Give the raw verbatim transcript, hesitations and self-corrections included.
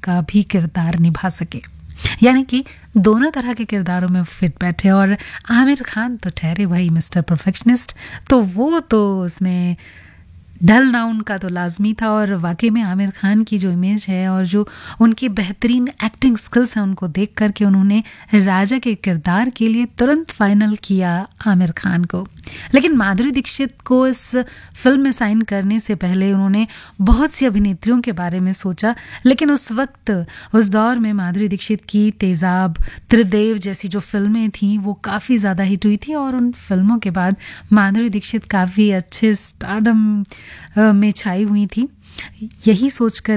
का भी किरदार निभा सके, यानी कि दोनों तरह के किरदारों में फिट बैठे। और आमिर खान तो ठहरे भाई मिस्टर परफेक्शनिस्ट, तो वो तो उसमें ढलना उनका तो लाजमी था। और वाकई में आमिर खान की जो इमेज है और जो उनकी बेहतरीन एक्टिंग स्किल्स हैं, उनको देख कर के उन्होंने राजा के किरदार के लिए तुरंत फाइनल किया आमिर खान को। लेकिन माधुरी दीक्षित को इस फिल्म में साइन करने से पहले उन्होंने बहुत सी अभिनेत्रियों के बारे में सोचा, लेकिन उस वक्त उस दौर में माधुरी दीक्षित की तेजाब, त्रिदेव जैसी जो फिल्में थीं वो काफ़ी ज़्यादा हिट हुई थी। और उन फिल्मों के बाद माधुरी दीक्षित काफ़ी अच्छे स्टारडम में छाई हुई थी। यही सोचकर